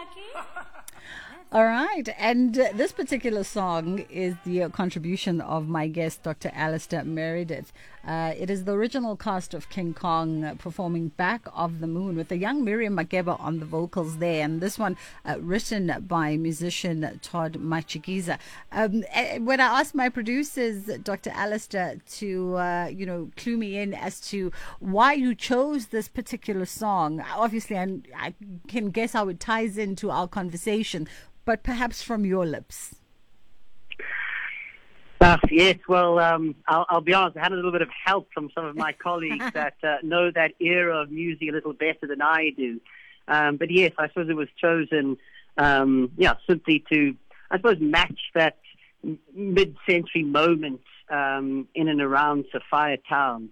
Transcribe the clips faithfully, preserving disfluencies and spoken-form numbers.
All right. And uh, this particular song is the uh, contribution of my guest, Doctor Alistair Meredith. Uh, it is the original cast of King Kong uh, performing Back of the Moon with the young Miriam Makeba on the vocals there. And this one uh, written by musician Todd Machikiza. Um, uh, when I asked my producers, Doctor Alistair, to, uh, you know, clue me in as to why you chose this particular song, obviously I, I can guess how it ties into our conversation, but perhaps from your lips. Uh, yes, well, um, I'll, I'll be honest, I had a little bit of help from some of my colleagues that uh, know that era of music a little better than I do. Um, but yes, I suppose it was chosen, um, yeah, simply to, I suppose, match that mid-century moment um, in and around Sophia Town.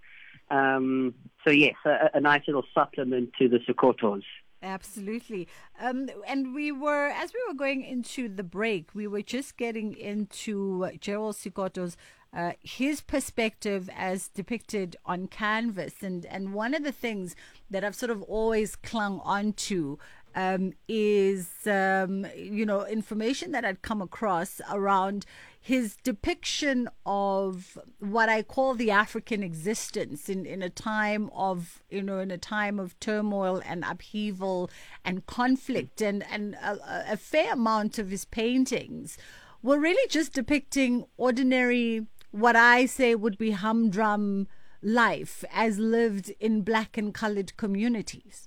Um, so yes, a, a nice little supplement to the Sokotos. Absolutely. Um, and we were, as we were going into the break, we were just getting into Gerald Sikoto's, uh, his perspective as depicted on canvas. And, and one of the things that I've sort of always clung on to um, is, um, you know, information that I'd come across around his depiction of what I call the African existence in, in a time of, you know, in a time of turmoil and upheaval and conflict. And, and a, a fair amount of his paintings were really just depicting ordinary, what I say would be humdrum life as lived in black and colored communities.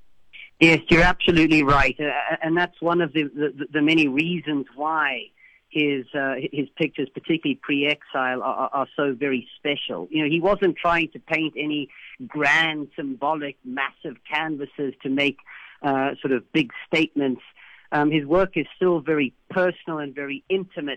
Yes, you're absolutely right. Uh, and that's one of the, the, the many reasons why his uh, his pictures, particularly pre-exile, are, are so very special. You know, he wasn't trying to paint any grand, symbolic, massive canvases to make uh, sort of big statements. Um, his work is still very personal and very intimate,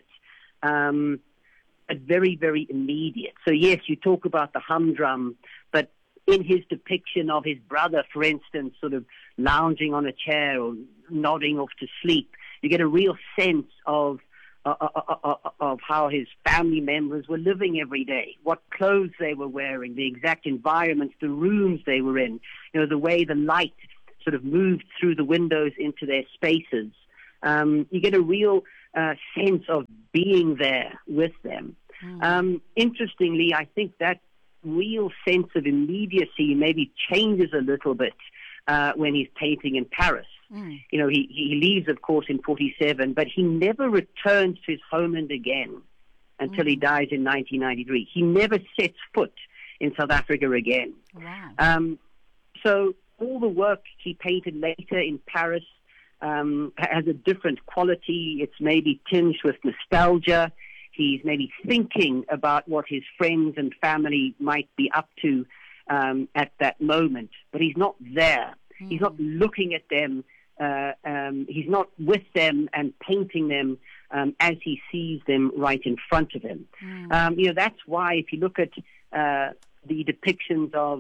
um, but very, very immediate. So yes, you talk about the humdrum, but in his depiction of his brother, for instance, sort of lounging on a chair or nodding off to sleep, you get a real sense of Uh, uh, uh, uh, of how his family members were living every day, what clothes they were wearing, the exact environments, the rooms they were in, you know, the way the light sort of moved through the windows into their spaces. Um, you get a real uh, sense of being there with them. Mm. Um, interestingly, I think that real sense of immediacy maybe changes a little bit uh, when he's painting in Paris. Mm. You know, he, he leaves, of course, in forty-seven, but he never returns to his homeland again until mm. he dies in nineteen ninety-three. He never sets foot in South Africa again. Wow. Um, so all the work he painted later in Paris um, has a different quality. It's maybe tinged with nostalgia. He's maybe thinking about what his friends and family might be up to um, at that moment, but he's not there. Mm. He's not looking at them. Uh, um, he's not with them and painting them um, as he sees them right in front of him. Mm. Um, you know, that's why if you look at uh, the depictions of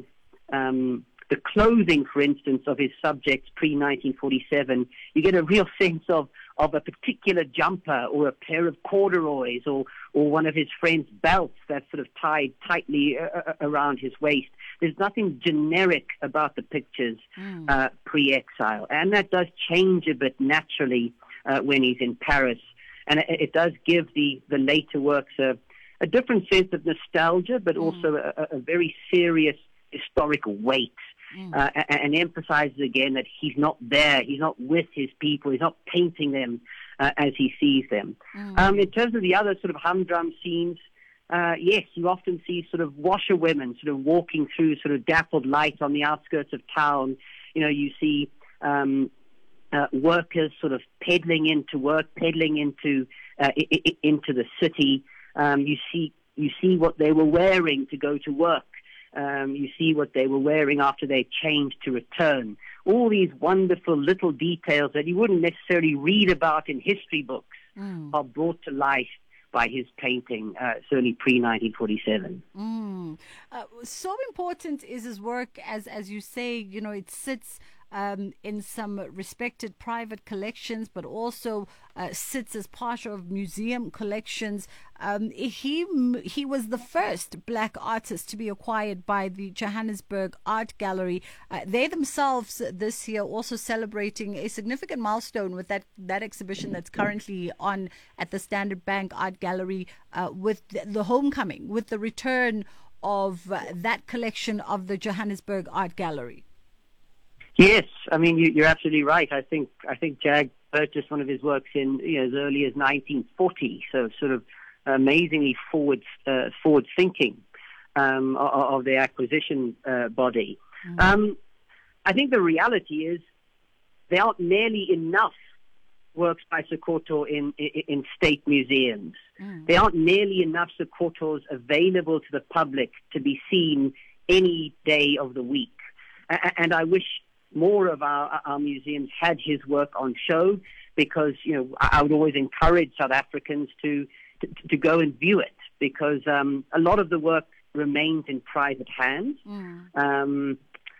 um, the clothing, for instance, of his subjects pre nineteen forty-seven, you get a real sense of, of a particular jumper or a pair of corduroys or, or one of his friend's belts that's sort of tied tightly uh, around his waist. There's nothing generic about the pictures mm. uh, pre-exile. And that does change a bit naturally uh, when he's in Paris. And it, it does give the, the later works a, a different sense of nostalgia, but mm. also a, a very serious historical weight. Mm. Uh, and, and emphasizes again that he's not there, he's not with his people, he's not painting them uh, as he sees them. Mm. Um, in terms of the other sort of humdrum scenes, uh, yes, you often see sort of washerwomen sort of walking through sort of dappled light on the outskirts of town. You know, you see um, uh, workers sort of peddling into work, peddling into uh, I- I- into the city. Um, you see, you see what they were wearing to go to work. Um, you see what they were wearing after they changed to return. All these wonderful little details that you wouldn't necessarily read about in history books mm. are brought to life by his painting, uh, certainly pre nineteen forty-seven. Mm. Uh, so important is his work, as as you say, you know, it sits um, in some respected private collections, but also uh, sits as part of museum collections. Um, he he was the first black artist to be acquired by the Johannesburg Art Gallery. Uh, they themselves this year also celebrating a significant milestone with that, that exhibition that's currently on at the Standard Bank Art Gallery, uh, with the, the homecoming, with the return of uh, that collection of the Johannesburg Art Gallery. Yes, I mean you, you're absolutely right. I think I think Jag purchased one of his works in you know, as early as nineteen forty, so sort of amazingly forward uh, forward thinking um, of, of the acquisition uh, body. Mm-hmm. Um, I think the reality is there aren't nearly enough works by Sekoto in, in, in state museums. Mm. There aren't nearly enough Sekotos available to the public to be seen any day of the week. A- and I wish more of our, our museums had his work on show, because, you know, I would always encourage South Africans to, to, to go and view it, because um, a lot of the work remains in private hands. Mm. Um,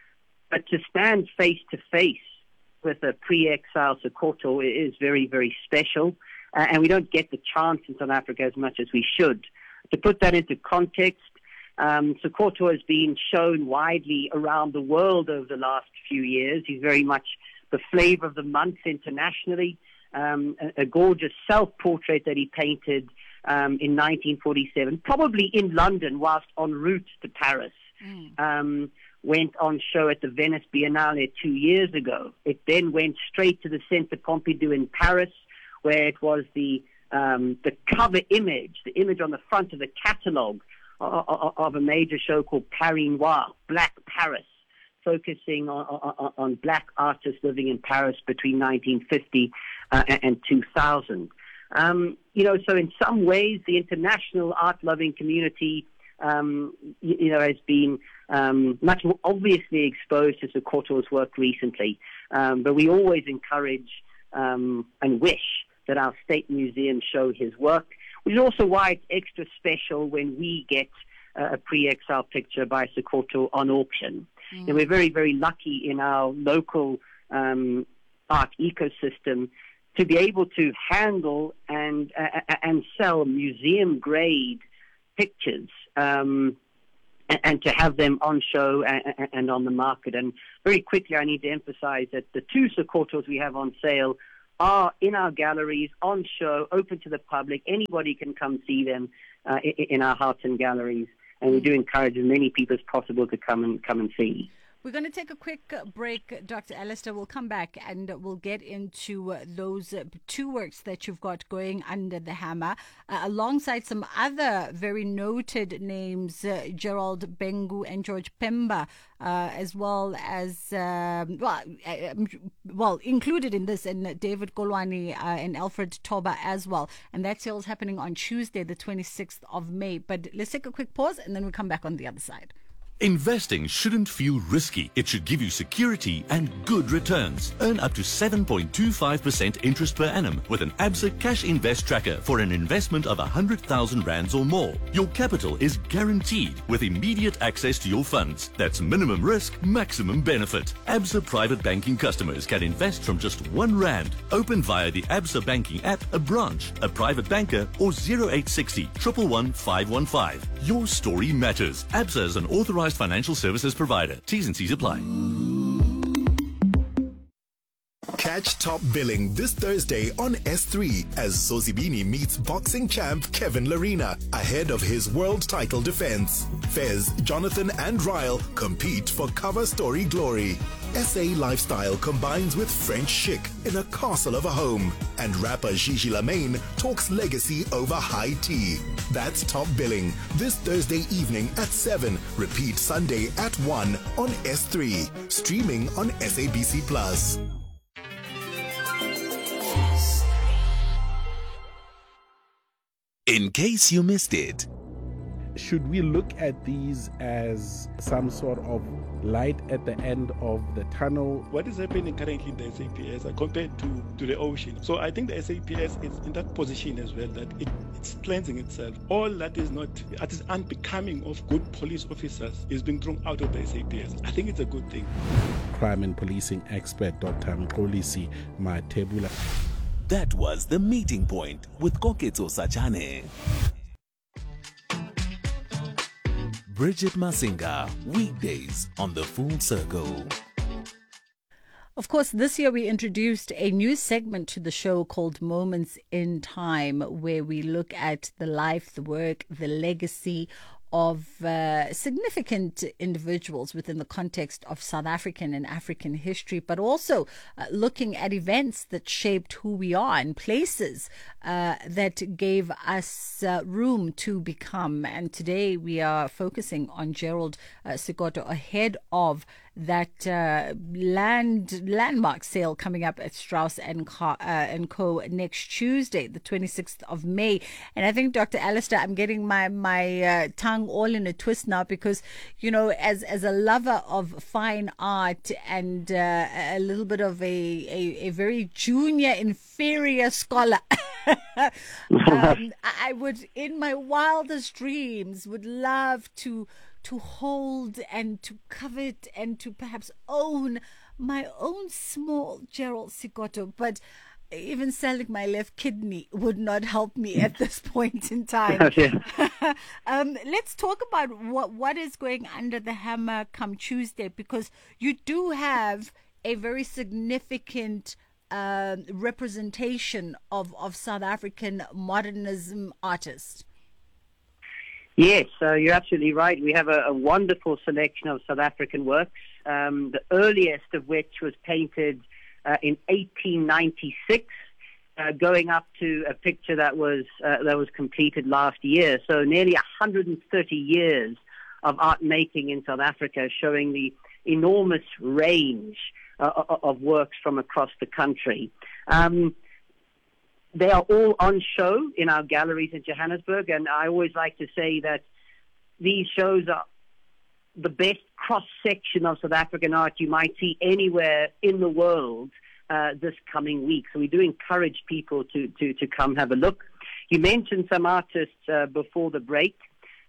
but to stand face to face with a pre-exile Sekoto is very, very special, uh, and we don't get the chance in South Africa as much as we should. To put that into context, um, Sekoto has been shown widely around the world over the last few years. He's very much the flavor of the month internationally. Um, a, a gorgeous self-portrait that he painted um, in nineteen forty-seven, probably in London whilst en route to Paris. Mm. Um, went on show at the Venice Biennale two years ago. It then went straight to the Centre Pompidou in Paris, where it was the um, the cover image, the image on the front of the catalogue of, of a major show called Paris Noir, Black Paris, focusing on, on, on black artists living in Paris between nineteen fifty uh, and two thousand. Um, you know, so in some ways, the international art-loving community Um, you, you know, has been um, much more obviously exposed to Sekoto's work recently. Um, but we always encourage um, and wish that our state museums show his work, which is also why it's extra special when we get uh, a pre-exile picture by Sekoto on auction. Mm. And we're very, very lucky in our local um, art ecosystem to be able to handle and uh, and sell museum-grade pictures, um, and, and to have them on show and, and on the market. And very quickly, I need to emphasize that the two Sekotos we have on sale are in our galleries, on show, open to the public. Anybody can come see them uh, in, in our Houghton galleries, and we do encourage as many people as possible to come and come and see. We're going to take a quick break, Doctor Alistair. We'll come back and we'll get into uh, those uh, two works that you've got going under the hammer, uh, alongside some other very noted names, uh, Gerald Bengu and George Pemba, uh, as well as, um, well, uh, well, included in this, and David Golwani uh, and Alfred Toba as well. And that sale is happening on Tuesday, the twenty-sixth of May. But let's take a quick pause and then we'll come back on the other side. Investing shouldn't feel risky. It should give you security and good returns. Earn up to seven point two five percent interest per annum with an Absa Cash Invest Tracker for an investment of one hundred thousand rands or more. Your capital is guaranteed with immediate access to your funds. That's minimum risk, maximum benefit. Absa Private Banking customers can invest from just one rand. Open via the Absa Banking app, a branch, a private banker, or zero eight six zero, one one one, five one five. Your story matters. Absa is an authorized financial services provider. T's and C's apply. Catch Top Billing this Thursday on S three as Zozibini meets boxing champ Kevin Larina ahead of his world title defense. Fez, Jonathan and Ryle compete for cover story glory. S A lifestyle combines with French chic in a castle of a home. And rapper Gigi Lamaine talks legacy over high tea. That's Top Billing this Thursday evening at seven. Repeat Sunday at one on S three. Streaming on S A B C Plus. In case you missed it. Should we look at these as some sort of light at the end of the tunnel? What is happening currently in the S A P S compared to, to the ocean? So I think the S A P S is in that position as well, that it, it's it's cleansing itself. All that is not, that is unbecoming of good police officers is being thrown out of the S A P S. I think it's a good thing. Crime and policing expert Doctor Mxolisi Mathebula. That was The Meeting Point with Koketso Sachane. Bridget Masinga, weekdays on The Full Circle. Of course, this year we introduced a new segment to the show called Moments in Time, where we look at the life, the work, the legacy of uh, significant individuals within the context of South African and African history, but also uh, looking at events that shaped who we are and places uh, that gave us uh, room to become. And today we are focusing on Gerald uh, Sikoto ahead of that uh, land landmark sale coming up at Strauss and Co, uh, and Co next Tuesday, the twenty-sixth of May. And I think, Doctor Alistair, I'm getting my my uh, tongue all in a twist now because, you know, as as a lover of fine art and uh, a little bit of a, a, a very junior inferior scholar, um, I would, in my wildest dreams, would love to to hold and to covet and to perhaps own my own small Gerald Sikoto. But even selling my left kidney would not help me at this point in time. um, let's talk about what what is going under the hammer come Tuesday, because you do have a very significant uh, representation of, of South African modernism artists. Yes, so you're absolutely right. We have a, a wonderful selection of South African works, um, the earliest of which was painted uh, in eighteen ninety-six, uh, going up to a picture that was uh, that was completed last year. So nearly one hundred thirty years of art making in South Africa, showing the enormous range uh, of works from across the country. Um, They are all on show in our galleries in Johannesburg, and I always like to say that these shows are the best cross-section of South African art you might see anywhere in the world uh, this coming week. So we do encourage people to, to, to come have a look. You mentioned some artists uh, before the break,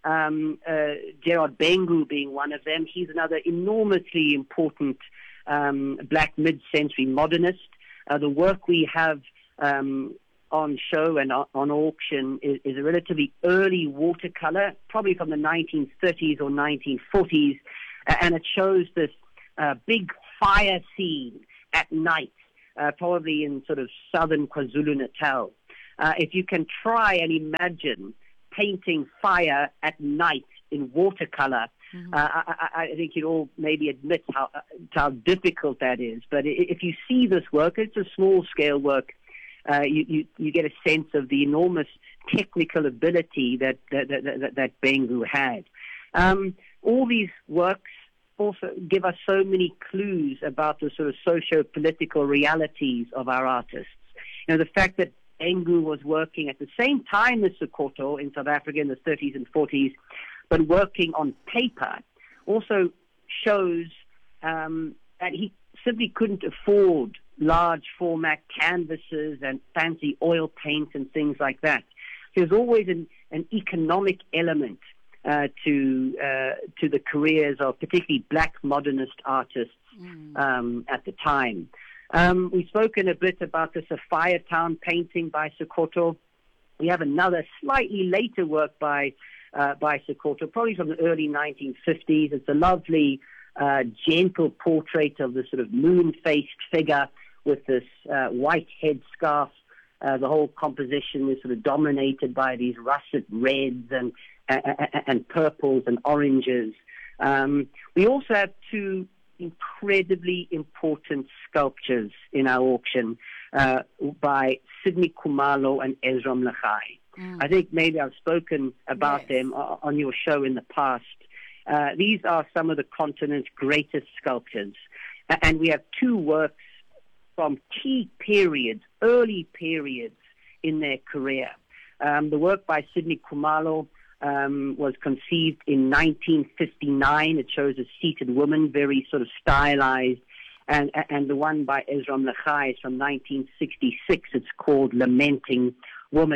um, uh, Gerard Bengu being one of them. He's another enormously important um, black mid-century modernist. Uh, the work we have um, on show and on auction is, is a relatively early watercolor, probably from the nineteen thirties or nineteen forties, and it shows this uh, big fire scene at night, uh, probably in sort of southern KwaZulu-Natal. Uh, if you can try and imagine painting fire at night in watercolor, mm-hmm. uh, I, I think you'd all maybe admit how, how difficult that is. But if you see this work, it's a small-scale work. Uh, you, you, you get a sense of the enormous technical ability that that, that, that, that Bengu had. Um, all these works also give us so many clues about the sort of socio-political realities of our artists. You know, the fact that Bengu was working at the same time as Sikoto in South Africa in the thirties and forties, but working on paper, also shows um, that he simply couldn't afford large format canvases and fancy oil paints and things like that. There's always an, an economic element uh, to uh, to the careers of particularly black modernist artists mm. um, at the time. Um, we've spoken a bit about the Sapphire Town painting by Sikoto. We have another slightly later work by uh, by Sikoto, probably from the early nineteen fifties. It's a lovely, uh, gentle portrait of the sort of moon-faced figure with this uh, white headscarf. Uh, the whole composition is sort of dominated by these russet reds and uh, and purples and oranges. Um, we also have two incredibly important sculptures in our auction uh, by Sidney Khumalo and Ezra Mlechai. Mm. I think maybe I've spoken about yes. them on your show in the past. Uh, these are some of the continent's greatest sculptures. And we have two works from key periods, early periods in their career. Um, the work by Sidney Khumalo um, was conceived in nineteen fifty-nine. It shows a seated woman, very sort of stylized. And, and the one by Ezra Mlechai is from nineteen sixty-six. It's called Lamenting Woman.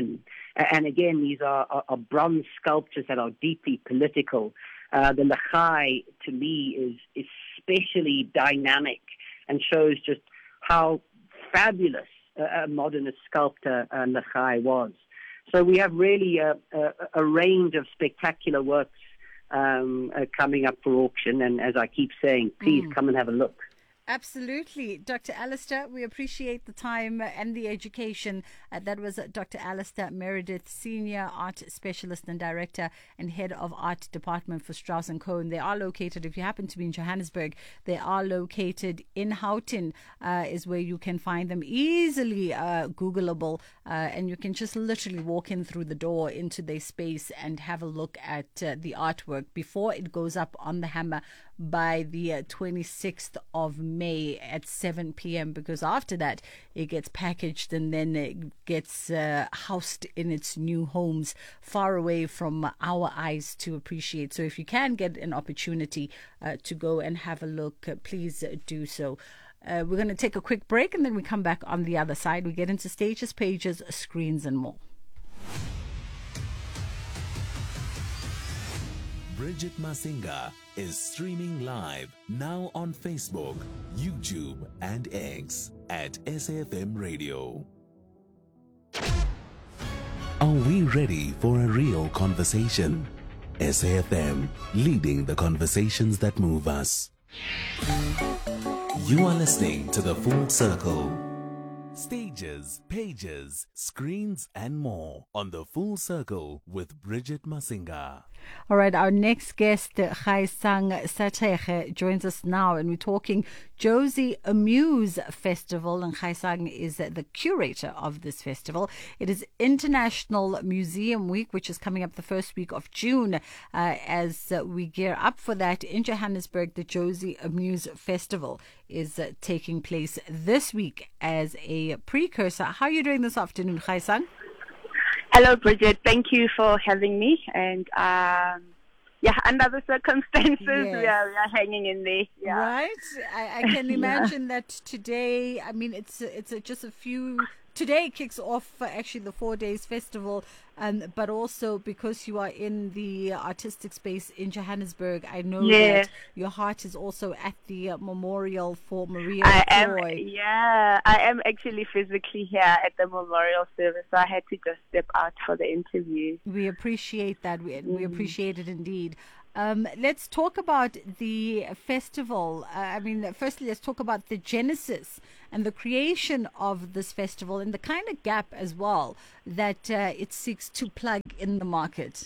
And again, these are, are, are bronze sculptures that are deeply political. Uh, the Lachai, to me, is especially dynamic and shows just how fabulous a, a modernist sculptor uh, Lachai was. So we have really a, a, a range of spectacular works um, uh, coming up for auction. And as I keep saying, please mm. come and have a look. Absolutely. Doctor Alistair, we appreciate the time and the education. Uh, that was Doctor Alistair Meredith, Senior Art Specialist and Director and Head of Art Department for Strauss and Co. They are located, if you happen to be in Johannesburg, they are located in Houghton, uh, is where you can find them easily uh, Googleable. Uh, and you can just literally walk in through the door into their space and have a look at uh, the artwork before it goes up on the hammer by the uh, twenty-sixth of May at seven p.m. because after that it gets packaged and then it gets uh, housed in its new homes far away from our eyes to appreciate. So if you can get an opportunity uh, to go and have a look, uh, please uh, do so. Uh, we're going to take a quick break and then we come back on the other side. We get into stages, pages, screens and more. Bridget Masinga is streaming live now on Facebook, YouTube, and X at S A F M Radio. Are we ready for a real conversation? S A F M, leading the conversations that move us. You are listening to The Full Circle. Stages, pages, screens, and more on The Full Circle with Bridget Masinga. All right, our next guest, Kgaisang Sathege, joins us now, and we're talking Jozi Amuse Festival, and Kgaisang is the curator of this festival. It is International Museum Week, which is coming up the first week of June. Uh, as uh, we gear up for that in Johannesburg, the Jozi Amuse Festival is uh, taking place this week as a precursor. How are you doing this afternoon, Kgaisang? Hello, Bridget. Thank you for having me. And um, yeah, under the circumstances, yes. we, are, we are hanging in there. Yeah. Right. I, I can imagine yeah. that today. I mean, it's it's a, just a few. Today kicks off uh, actually the four days festival, um, but also because you are in the artistic space in Johannesburg, I know yes. that your heart is also at the uh, memorial for Maria I Joy. am, yeah, I am actually physically here at the memorial service, so I had to just step out for the interview. We appreciate that. We, mm. we appreciate it indeed. Um, let's talk about the festival. Uh, I mean, firstly, let's talk about the genesis and the creation of this festival and the kind of gap as well that uh, it seeks to plug in the market.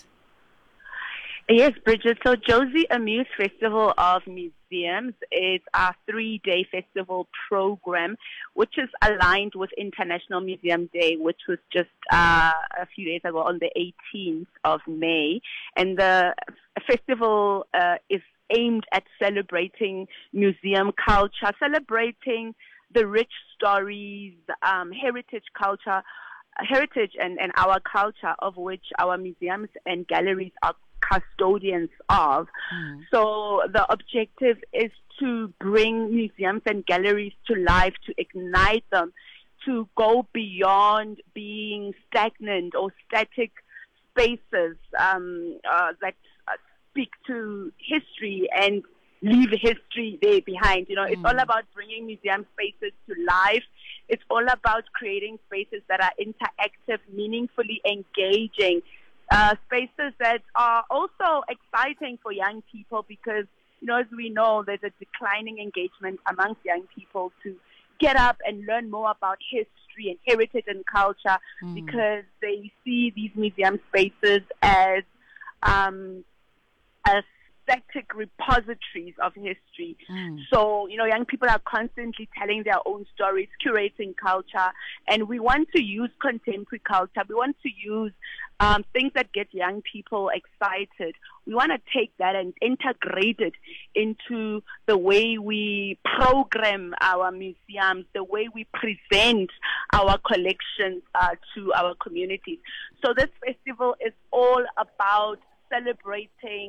Yes, Bridget. So Jozi Amuse Festival of Museums is our three-day festival program, which is aligned with International Museum Day, which was just uh, a few days ago on the eighteenth of May. And the festival uh, is aimed at celebrating museum culture, celebrating the rich stories, um, heritage culture, heritage and, and our culture of which our museums and galleries are custodians of. Mm. So the objective is to bring museums and galleries to life, to ignite them, to go beyond being stagnant or static spaces um, uh, that uh, speak to history and leave history there behind. You know, mm. it's all about bringing museum spaces to life. It's all about creating spaces that are interactive, meaningfully engaging, Uh, spaces that are also exciting for young people because, you know, as we know, there's a declining engagement amongst young people to get up and learn more about history and heritage and culture mm. because they see these museum spaces as um, as static repositories of history. Mm. So, you know, young people are constantly telling their own stories, curating culture, and we want to use contemporary culture. We want to use um, things that get young people excited. We want to take that and integrate it into the way we program our museums, the way we present our collections uh, to our communities. So this festival is all about celebrating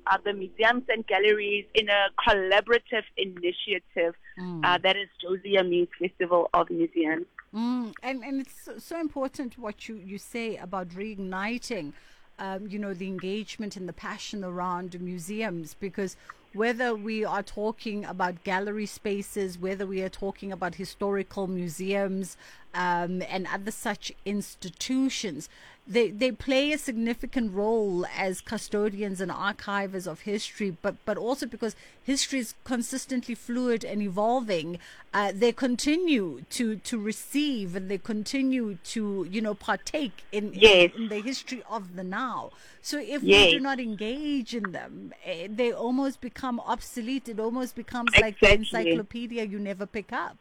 uh, the museums and galleries in a collaborative initiative mm. uh, that is Josie Amuse Festival of Museums. Mm. And, and it's so, so important what you, you say about reigniting, um, you know, the engagement and the passion around museums, because whether we are talking about gallery spaces, whether we are talking about historical museums um, and other such institutions, they they play a significant role as custodians and archivers of history, but, but also because history is consistently fluid and evolving, uh, they continue to, to receive and they continue to, you know, partake in, yes. in, in the history of the now. So if yes. we do not engage in them, eh, they almost become obsolete. It almost becomes exactly. like the encyclopedia you never pick up.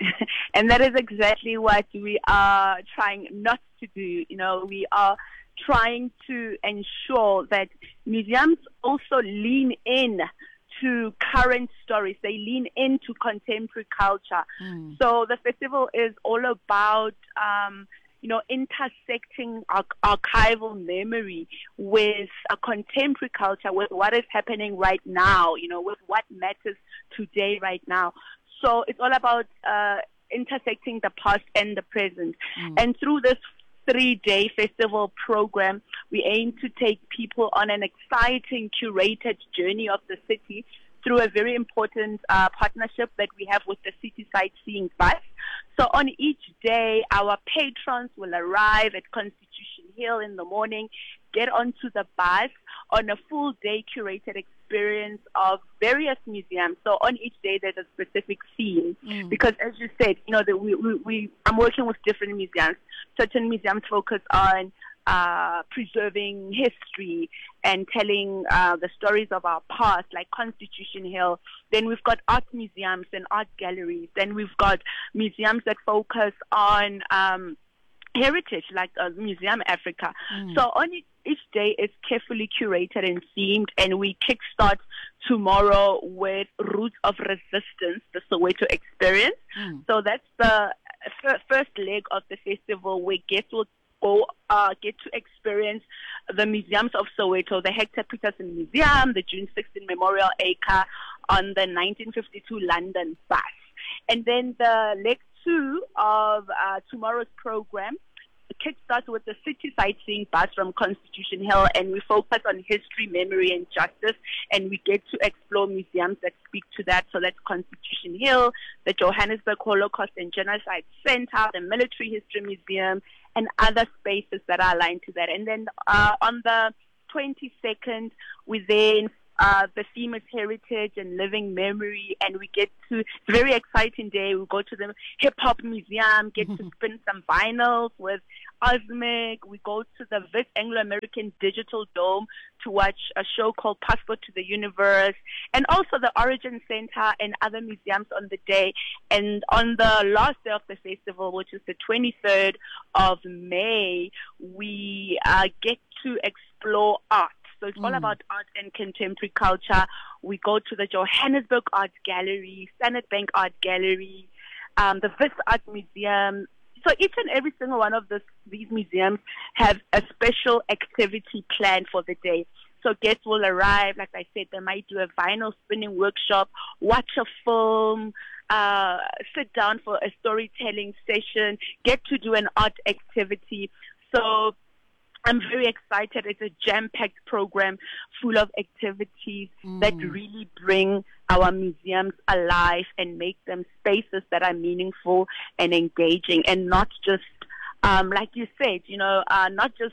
And that is exactly what we are trying not to do. You know, we are trying to ensure that museums also lean in to current stories. They lean into contemporary culture. Mm. So the festival is all about, um, you know, intersecting ar- archival memory with a contemporary culture, with what is happening right now, you know, with what matters today right now. So it's all about uh, intersecting the past and the present. Mm. And through this three-day festival program, we aim to take people on an exciting, curated journey of the city through a very important uh, partnership that we have with the City Sightseeing Bus. So on each day, our patrons will arrive at Constitution Hill in the morning, get onto the bus on a full day curated experience of various museums. So on each day, there's a specific theme. Mm. Because as you said, you know, the, we, we, we, I'm working with different museums. Certain museums focus on uh, preserving history and telling uh, the stories of our past, like Constitution Hill. Then we've got art museums and art galleries. Then we've got museums that focus on um, heritage, like uh, Museum Africa. Mm. So on each, each day is carefully curated and themed, and we kickstart tomorrow with Roots of Resistance, the Soweto experience. Mm. So that's the f- first leg of the festival, where guests will go uh, get to experience the museums of Soweto, the Hector Peterson Museum, the June sixteenth Memorial Acre on the nineteen fifty-two London bus. And then the leg two of uh, tomorrow's program kickstarts with the City Sightseeing Bus from Constitution Hill, and we focus on history, memory, and justice, and we get to explore museums that speak to that. So that's Constitution Hill, the Johannesburg Holocaust and Genocide Center, the Military History Museum, and other spaces that are aligned to that. And then uh, on the twenty-second, we then Uh, the theme is heritage and living memory, and we get to, it's a very exciting day. We go to the hip-hop museum, get to spin some vinyls with Osmic. We go to the Vis Anglo-American Digital Dome to watch a show called Passport to the Universe, and also the Origin Center and other museums on the day. And on the last day of the festival, which is the twenty-third of May, we uh, get to explore art. So it's mm. all about art and contemporary culture. We go to the Johannesburg Art Gallery, Standard Bank Art Gallery, um, the Vis Art Museum. So each and every single one of this, these museums have a special activity planned for the day. So guests will arrive, like I said, they might do a vinyl spinning workshop, watch a film, uh, sit down for a storytelling session, get to do an art activity. So I'm very excited. It's a jam-packed program full of activities mm. that really bring our museums alive and make them spaces that are meaningful and engaging, and not just, um, like you said, you know, uh, not just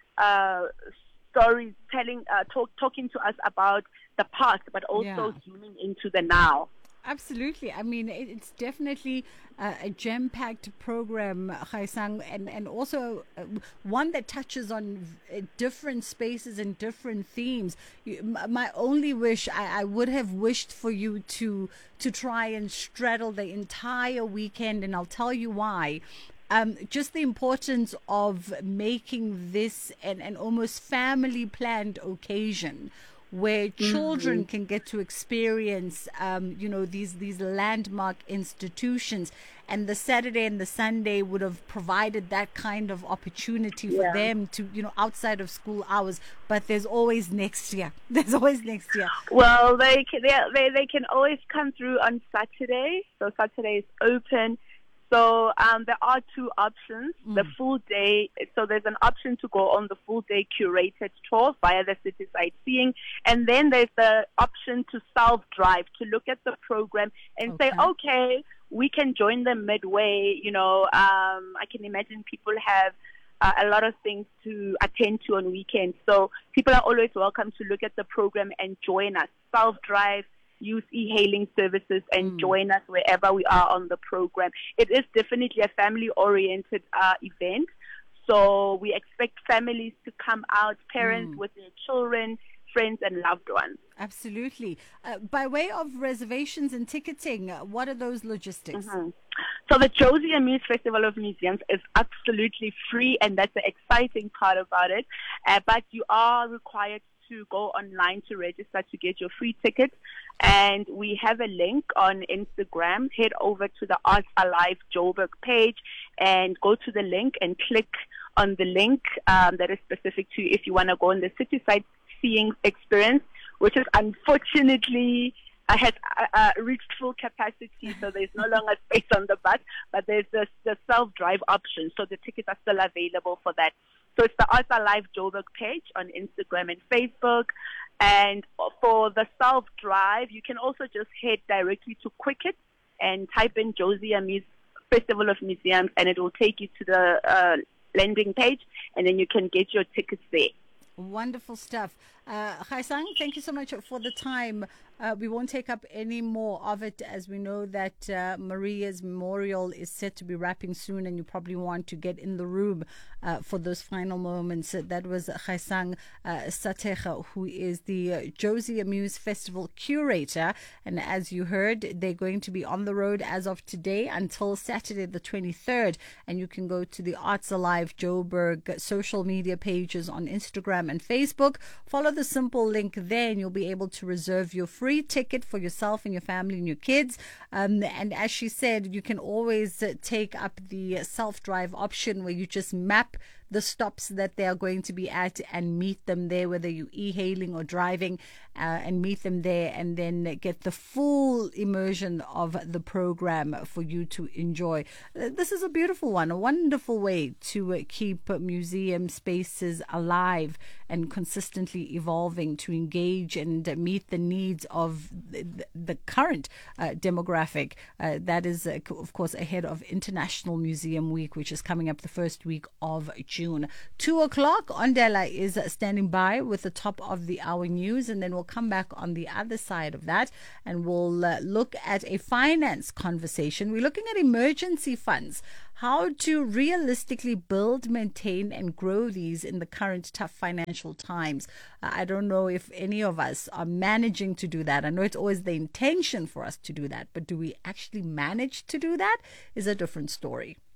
uh, stories telling, uh, talk, talking to us about the past, but also yeah. zooming into the now. Absolutely. I mean, it's definitely uh, a jam-packed program, Khaisang, and, and also uh, one that touches on uh, different spaces and different themes. You, my only wish, I, I would have wished for you to to try and straddle the entire weekend, and I'll tell you why. Um, just the importance of making this an, an almost family-planned occasion, where children mm-hmm. can get to experience, um, you know, these these landmark institutions. And the Saturday and the Sunday would have provided that kind of opportunity for yeah. them to, you know, outside of school hours. But there's always next year. There's always next year. Well, they can, they, they, they can always come through on Saturday. So Saturday is open. So um, there are two options. Mm. The full day, so there's an option to go on the full day curated tour via the city sightseeing. And then there's the option to self-drive, to look at the program and okay. say, okay, we can join them midway. You know, um, I can imagine people have uh, a lot of things to attend to on weekends. So people are always welcome to look at the program and join us. Self-drive, use e-hailing services, and mm. join us wherever we are on the program. It is definitely a family-oriented uh, event. So we expect families to come out, parents mm. with their children, friends and loved ones. Absolutely. Uh, by way of reservations and ticketing, uh, what are those logistics? Mm-hmm. So the Josie Amuse Festival of Museums is absolutely free, and that's the exciting part about it. Uh, but you are required to go online to register to get your free tickets. And we have a link on Instagram. Head over to the Arts Alive Joburg page and go to the link and click on the link um, that is specific to you if you want to go on the city side seeing experience, which is unfortunately uh, has uh, uh, reached full capacity, so there's no longer space on the bus, but there's the, the self-drive option, so the tickets are still available for that. So it's the Arts Alive Joburg page on Instagram and Facebook. And for the self-drive, you can also just head directly to Quicket and type in Josie Amuse Festival of Museums, and it will take you to the uh, landing page, and then you can get your tickets there. Wonderful stuff. Uh, Khaisang, thank you so much for the time. Uh, we won't take up any more of it, as we know that uh, Maria's memorial is set to be wrapping soon, and you probably want to get in the room uh, for those final moments. Uh, that was Khaisang uh, Satecha, who is the uh, Josie Amuse Festival curator. And as you heard, they're going to be on the road as of today until Saturday the twenty-third. And you can go to the Arts Alive Joburg social media pages on Instagram and Facebook. Follow the simple link there, and you'll be able to reserve your free ticket for yourself and your family and your kids. Um, and as she said, you can always uh, take up the self-drive option, where you just map the stops that they are going to be at and meet them there, whether you e-hailing or driving, uh, and meet them there, and then get the full immersion of the program for you to enjoy. Uh, this is a beautiful one, a wonderful way to uh, keep uh, museum spaces alive and consistently evolving to engage and uh, meet the needs of the, the current uh, demographic. Uh, that is, uh, of course, ahead of International Museum Week, which is coming up the first week of June. Two o'clock, Ondela is standing by with the top of the hour news, and then we'll come back on the other side of that, and we'll uh, look at a finance conversation. We're looking at emergency funds, how to realistically build, maintain, and grow these in the current tough financial times. Uh, I don't know if any of us are managing to do that. I know it's always the intention for us to do that, but do we actually manage to do that is a different story.